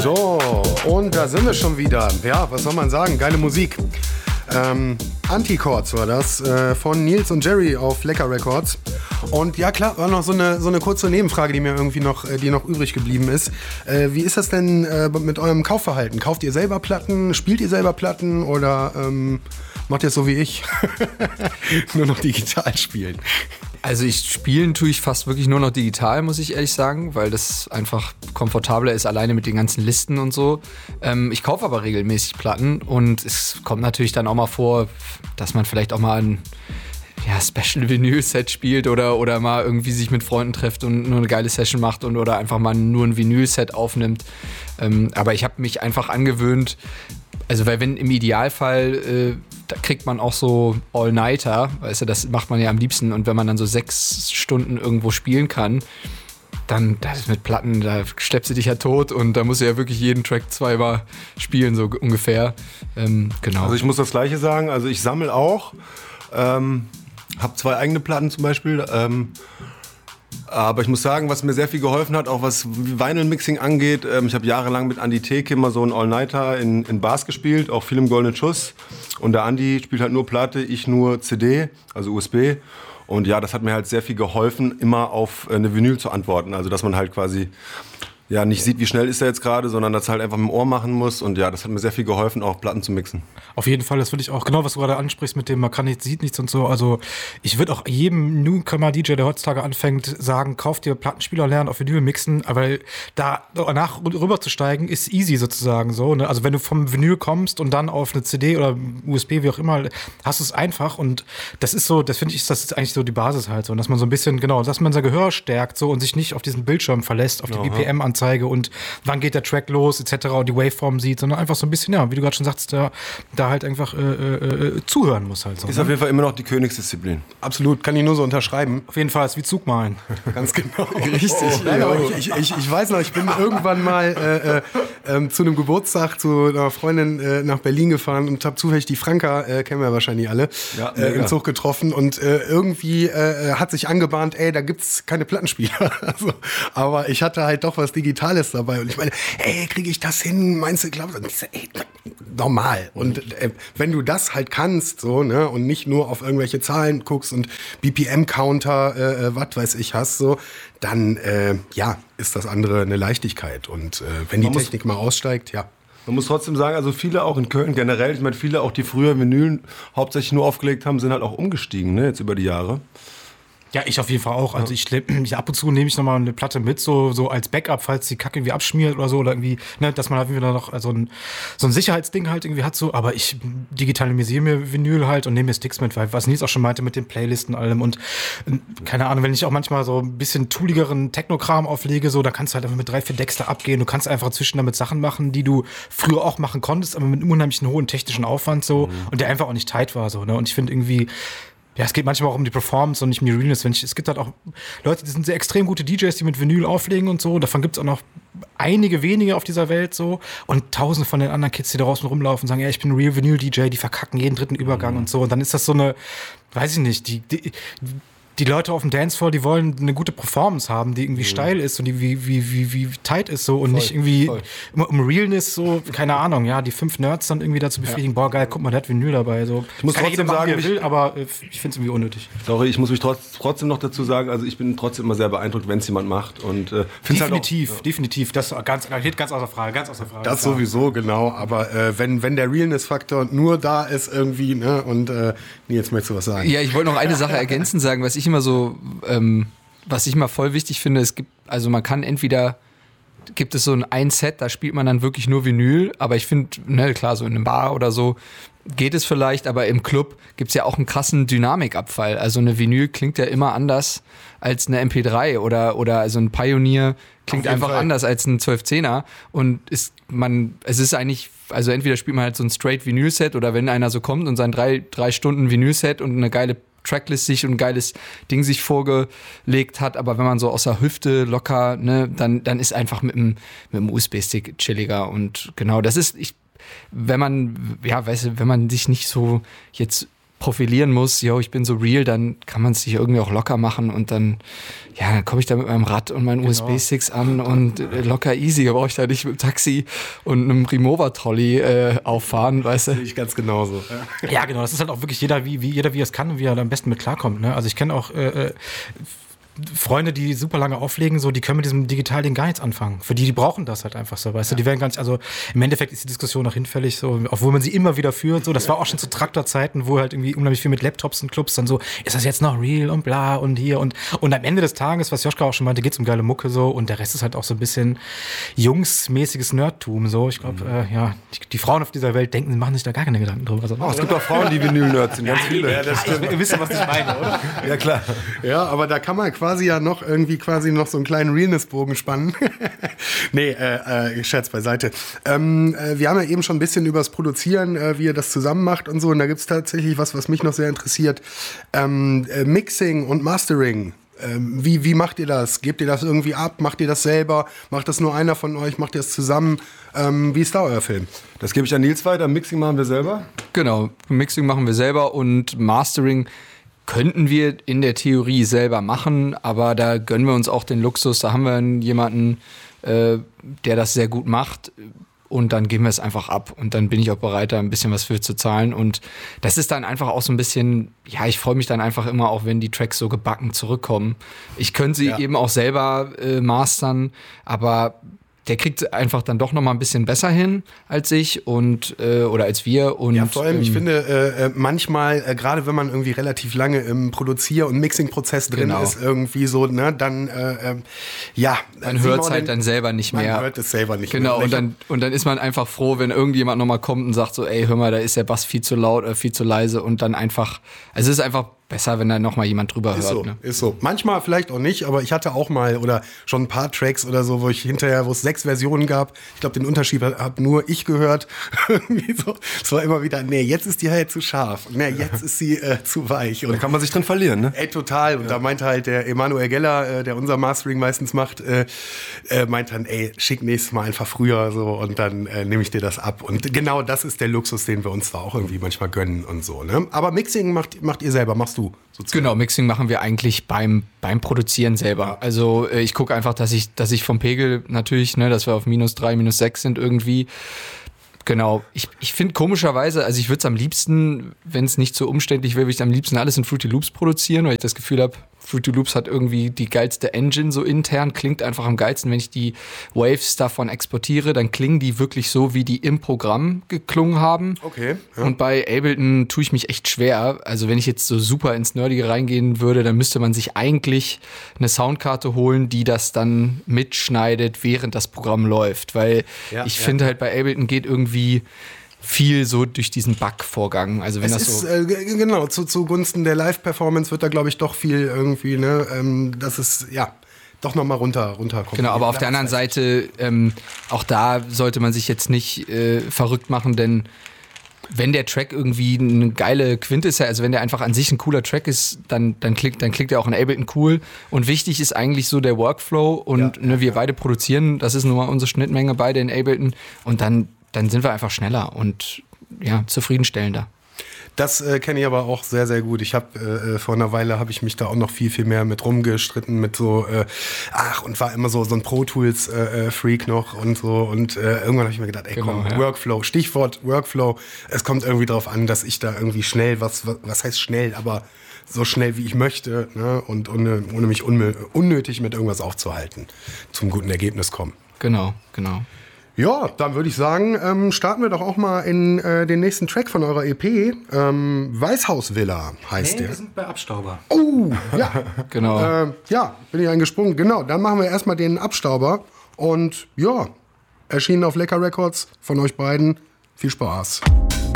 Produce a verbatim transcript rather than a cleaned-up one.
So, und da sind wir schon wieder. Ja, was soll man sagen? Geile Musik. Ähm, Antichords war das, äh, von Nils und Jerry auf Lecker Records. Und ja klar, war noch so eine, so eine kurze Nebenfrage, die mir irgendwie noch, äh, die noch übrig geblieben ist. Äh, wie ist das denn äh, mit eurem Kaufverhalten? Kauft ihr selber Platten? Spielt ihr selber Platten? Oder ähm, macht ihr es so wie ich? Nur noch digital spielen? Also ich spielen tue ich fast wirklich nur noch digital, muss ich ehrlich sagen, weil das einfach komfortabler ist, alleine mit den ganzen Listen und so. Ähm, ich kaufe aber regelmäßig Platten und es kommt natürlich dann auch mal vor, dass man vielleicht auch mal ein ja, Special-Vinyl-Set spielt oder, oder mal irgendwie sich mit Freunden trifft und nur eine geile Session macht und oder einfach mal nur ein Vinyl-Set aufnimmt. Ähm, aber ich habe mich einfach angewöhnt, also weil wenn im Idealfall, äh, da kriegt man auch so All-Nighter, weißt du, das macht man ja am liebsten. Und wenn man dann so sechs Stunden irgendwo spielen kann, dann das mit Platten, da schleppst du dich ja tot und da musst du ja wirklich jeden Track zweimal spielen, so ungefähr. Ähm, genau. Also ich muss das Gleiche sagen, also ich sammle auch, ähm, habe zwei eigene Platten zum Beispiel, ähm, aber ich muss sagen, was mir sehr viel geholfen hat, auch was Vinyl-Mixing angeht, ähm, ich habe jahrelang mit Andi Theke immer so einen All-Nighter in, in Bars gespielt, auch viel im Goldenen Schuss. Und der Andi spielt halt nur Platte, ich nur C D, also U S B. Und ja, das hat mir halt sehr viel geholfen, immer auf eine Vinyl zu antworten. Also dass man halt quasi ja nicht sieht, wie schnell ist er jetzt gerade, sondern das halt einfach mit dem Ohr machen muss. Und ja, das hat mir sehr viel geholfen, auch Platten zu mixen. Auf jeden Fall, das würde ich auch, genau was du gerade ansprichst mit dem, man kann nichts, sieht nichts und so. Also ich würde auch jedem Newcomer-D J, der heutzutage anfängt, sagen, kauf dir Plattenspieler, lernen auf Vinyl mixen, weil da danach rüber zu steigen ist easy sozusagen so. Ne? Also wenn du vom Vinyl kommst und dann auf eine C D oder U S B, wie auch immer, hast du es einfach und das ist so, das finde ich, das ist eigentlich so die Basis halt so. Und dass man so ein bisschen, genau, dass man sein Gehör stärkt so und sich nicht auf diesen Bildschirm verlässt, auf die B P M-Anzeige und wann geht der Track los, et cetera und die Waveform sieht, sondern einfach so ein bisschen, ja, wie du gerade schon sagst, da, da halt einfach äh, äh, zuhören muss halt so. Ist ne? auf jeden Fall immer noch die Königsdisziplin. Absolut, kann ich nur so unterschreiben. Auf jeden Fall, ist wie Zugmalen. Ganz genau. Richtig. Oh, Nein, aber ich, ich, ich weiß noch, ich bin irgendwann mal äh, äh, zu einem Geburtstag zu einer Freundin äh, nach Berlin gefahren und habe zufällig die Franka, äh, kennen wir wahrscheinlich alle, ja, äh, im Zug getroffen und äh, irgendwie äh, hat sich angebahnt, ey, da gibt's keine Plattenspieler. also, aber ich hatte halt doch was Digitales dabei und ich meine, ey, kriege ich das hin? Meinst du, glaubst du? Und ich so, ey, normal. Und äh, wenn du das halt kannst, so, ne, und nicht nur auf irgendwelche Zahlen guckst und B P M-Counter, äh, was weiß ich, hast, so, dann, äh, ja, ist das andere eine Leichtigkeit. Und äh, wenn die Man Technik mal aussteigt, ja. Man muss trotzdem sagen, also viele auch in Köln generell, ich meine, viele auch, die früher Vinyl hauptsächlich nur aufgelegt haben, sind halt auch umgestiegen, ne, jetzt über die Jahre. Ja, ich auf jeden Fall auch. Also ich, ich ab und zu nehme ich nochmal eine Platte mit, so, so als Backup, falls die Kacke irgendwie abschmiert oder so, oder irgendwie, ne, dass man halt wieder noch so ein, so ein Sicherheitsding halt irgendwie hat, so, aber ich digitalisiere mir Vinyl halt und nehme mir Sticks mit, weil was Nils auch schon meinte mit den Playlisten und allem und keine Ahnung, wenn ich auch manchmal so ein bisschen tooligeren Technokram auflege, so, da kannst du halt einfach mit drei, vier Decks da abgehen, du kannst einfach zwischen damit Sachen machen, die du früher auch machen konntest, aber mit einem unheimlichen hohen technischen Aufwand so, mhm. und der einfach auch nicht tight war, so, ne, und ich finde irgendwie, ja, es geht manchmal auch um die Performance und nicht um die Realness. Wenn ich, es gibt halt auch Leute, die sind sehr extrem gute D Js, die mit Vinyl auflegen und so. Davon gibt es auch noch einige wenige auf dieser Welt so. Und tausende von den anderen Kids, die da draußen rumlaufen und sagen, ja, ich bin ein Real Vinyl-D J, die verkacken jeden dritten Übergang mhm. und so. Und dann ist das so eine, weiß ich nicht, die, die die Leute auf dem Dancefloor, die wollen eine gute Performance haben, die irgendwie mhm. steil ist und die wie, wie, wie, wie tight ist so und voll, nicht irgendwie voll. um Realness so, keine Ahnung, ja, die fünf Nerds dann irgendwie dazu befriedigen, ja. boah, geil, guck mal, der hat Vinyl dabei. So. Ich muss Kann trotzdem machen, sagen, wie er will, aber äh, ich finde es irgendwie unnötig. Sorry, ich muss mich trotz, trotzdem noch dazu sagen, also ich bin trotzdem immer sehr beeindruckt, wenn es jemand macht. Und, äh, definitiv, halt auch, definitiv, das ganz, geht ganz außer Frage, ganz außer Frage. Das klar. Sowieso, genau, aber äh, wenn, wenn der Realness-Faktor nur da ist irgendwie, ne, und äh, nee, jetzt möchtest du was sagen. Ja, ich wollte noch eine Sache ergänzend sagen, was ich immer so Ähm, was ich mal voll wichtig finde, es gibt, also man kann entweder, gibt es so ein, ein Set, da spielt man dann wirklich nur Vinyl, aber ich finde, ne, klar, so in einem Bar oder so geht es vielleicht, aber im Club gibt es ja auch einen krassen Dynamikabfall. Also eine Vinyl klingt ja immer anders als eine M P drei oder, oder also ein Pioneer klingt einfach Fall. anders als ein zwölf zehner und ist man, es ist eigentlich, also entweder spielt man halt so ein straight Vinyl-Set oder wenn einer so kommt und sein drei, drei Stunden Vinyl-Set und eine geile Tracklist sich und ein geiles Ding sich vorgelegt hat, aber wenn man so aus der Hüfte locker, ne, dann, dann ist einfach mit dem, mit dem U S B-Stick chilliger und genau, das ist, ich, wenn man, ja, weißt du, wenn man sich nicht so jetzt profilieren muss, yo, ich bin so real, dann kann man es sich irgendwie auch locker machen und dann, ja, dann komme ich da mit meinem Rad und meinen genau. U S B-Sticks an und äh, locker easy, da brauche ich da nicht mit dem Taxi und einem Remover-Trolley äh, auffahren, weißt du? Das sehe ich ganz genauso. Ja. ja, genau, das ist halt auch wirklich jeder, wie, wie jeder, wie er es kann und wie er da am besten mit klarkommt, ne? Also ich kenne auch äh, Freunde, die super lange auflegen, so, die können mit diesem Digitalding gar nichts anfangen. Für die, die brauchen das halt einfach so, weißt ja. du, die werden gar nicht, also im Endeffekt ist die Diskussion noch hinfällig, so, obwohl man sie immer wieder führt, so, das war auch schon zu Traktorzeiten, wo halt irgendwie unheimlich viel mit Laptops und Clubs dann so, ist das jetzt noch real und bla und hier und, und am Ende des Tages, was Joschka auch schon meinte, geht's um geile Mucke so und der Rest ist halt auch so ein bisschen jungsmäßiges Nerdtum, so, ich glaube, mhm. äh, ja, die, die Frauen auf dieser Welt denken, sie machen sich da gar keine Gedanken drüber. Also, oh, es gibt auch Frauen, die Vinyl-Nerds sind, ganz viele. Ja, das stimmt. Ihr wisst ja, was ich meine, oder? Ja, klar. Ja, aber da kann man quasi ja noch irgendwie quasi noch so einen kleinen Realness-Bogen spannen. nee, äh, äh, Scherz beiseite. Ähm, äh, wir haben ja eben schon ein bisschen über das Produzieren, äh, wie ihr das zusammen macht und so. Und da gibt es tatsächlich was, was mich noch sehr interessiert. Ähm, äh, Mixing und Mastering. Ähm, wie, wie macht ihr das? Gebt ihr das irgendwie ab? Macht ihr das selber? Macht das nur einer von euch? Macht ihr das zusammen? Ähm, wie ist da euer Film? Das gebe ich an Nils weiter. Mixing machen wir selber. Genau, Mixing machen wir selber und Mastering könnten wir in der Theorie selber machen, aber da gönnen wir uns auch den Luxus. Da haben wir jemanden, äh, der das sehr gut macht und dann geben wir es einfach ab. Und dann bin ich auch bereit, da ein bisschen was für zu zahlen. Und das ist dann einfach auch so ein bisschen, ja, ich freue mich dann einfach immer auch, wenn die Tracks so gebacken zurückkommen. Ich könnte sie ja. eben auch selber äh, mastern, aber der kriegt einfach dann doch noch mal ein bisschen besser hin als ich und äh, oder als wir. Und, ja, vor allem, ähm, ich finde, äh, manchmal, äh, gerade wenn man irgendwie relativ lange im Produzier- und Mixing-Prozess drin genau. ist, irgendwie so, ne, dann, äh, äh, ja. Man hört es halt dann selber nicht mehr. Man hört es selber nicht genau, mehr. Genau, und dann, und dann ist man einfach froh, wenn irgendjemand noch mal kommt und sagt so, ey, hör mal, da ist der Bass viel zu laut oder viel zu leise und dann einfach, also es ist einfach besser, wenn da noch mal jemand drüber ist hört. So, ne? Ist so. Manchmal vielleicht auch nicht, aber ich hatte auch mal oder schon ein paar Tracks oder so, wo ich hinterher, wo es sechs Versionen gab. Ich glaube, den Unterschied habe nur ich gehört. Irgendwie so. Es war immer wieder, nee, jetzt ist die halt zu scharf. Nee, jetzt ist sie äh, zu weich. Und da kann man sich drin verlieren, ne? Ey, total. Und ja. da meinte halt der Emanuel Geller, äh, der unser Mastering meistens macht, äh, äh, meint dann, ey, schick nächstes Mal einfach früher so und dann äh, nehme ich dir das ab. Und genau das ist der Luxus, den wir uns da auch irgendwie manchmal gönnen und so. Ne? Aber Mixing macht, macht ihr selber, machst du. Sozusagen. Genau, Mixing machen wir eigentlich beim, beim Produzieren selber. Ja. Also äh, ich gucke einfach, dass ich, dass ich vom Pegel natürlich, ne, dass wir auf minus drei, minus sechs sind irgendwie. Genau. Ich, ich finde komischerweise, also ich würde es am liebsten, wenn es nicht so umständlich wäre, würde ich am liebsten alles in Fruity Loops produzieren, weil ich das Gefühl habe, Fruity Loops hat irgendwie die geilste Engine so intern, klingt einfach am geilsten. Wenn ich die Waves davon exportiere, dann klingen die wirklich so, wie die im Programm geklungen haben. Okay. Ja. Und bei Ableton tue ich mich echt schwer. Also wenn ich jetzt so super ins Nerdige reingehen würde, dann müsste man sich eigentlich eine Soundkarte holen, die das dann mitschneidet, während das Programm läuft. Weil ja, ich ja. finde halt bei Ableton geht irgendwie viel so durch diesen Bug-Vorgang. Also wenn es das ist, so äh, genau, zu, zugunsten der Live-Performance wird da, glaube ich, doch viel irgendwie, ne, ähm, das ist, ja, doch nochmal runter, runterkommen. Genau, aber auf der anderen Seite, ähm, auch da sollte man sich jetzt nicht äh, verrückt machen, denn wenn der Track irgendwie eine geile Quinte ist, also wenn der einfach an sich ein cooler Track ist, dann, dann, klickt, dann klickt er auch in Ableton cool. Und wichtig ist eigentlich so der Workflow und ja, ne, wir ja. beide produzieren, das ist nun mal unsere Schnittmenge, beide in Ableton und dann dann sind wir einfach schneller und ja, zufriedenstellender. Das äh, kenne ich aber auch sehr, sehr gut. Ich habe äh, vor einer Weile habe ich mich da auch noch viel, viel mehr mit rumgestritten, mit so, äh, ach, und war immer so, so ein Pro Tools äh, Freak noch und so. Und äh, irgendwann habe ich mir gedacht, ey, genau, komm, ja. Workflow, Stichwort Workflow. Es kommt irgendwie darauf an, dass ich da irgendwie schnell, was, was, was heißt schnell, aber so schnell wie ich möchte, ne? Und ohne, ohne mich unmö- unnötig mit irgendwas aufzuhalten, zum guten Ergebnis kommen. Genau, genau. Ja, dann würde ich sagen, ähm, starten wir doch auch mal in äh, den nächsten Track von eurer E P. Ähm, Weißhausvilla heißt hey, der. Wir sind bei Abstauber. Oh, ja. Genau. Äh, ja, bin ich eingesprungen. Genau, dann machen wir erstmal den Abstauber. Und ja, erschienen auf Lecker Records von euch beiden. Viel Spaß.